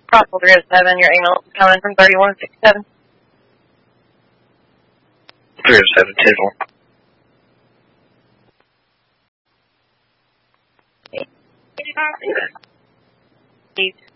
Crossville 307, your email is coming from 3167. 307, 10-4. Please.